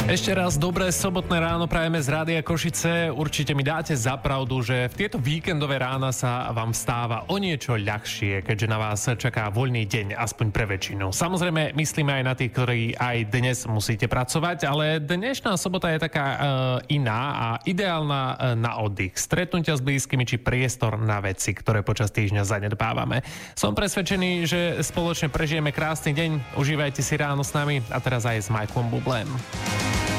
Ešte raz dobré sobotné ráno prajeme z Rádia Košice. Určite mi dáte za pravdu, že v tieto víkendové rána sa vám vstáva o niečo ľahšie, keďže na vás čaká voľný deň, aspoň pre väčšinu. Samozrejme, myslíme aj na tých, ktorí aj dnes musíte pracovať, ale dnešná sobota je taká iná a ideálna na oddych. Stretnutia s blízkymi či priestor na veci, ktoré počas týždňa zanedbávame. Som presvedčený, že spoločne prežijeme krásny deň. Užívajte si ráno s nami a teraz aj s Michaelom Bublém.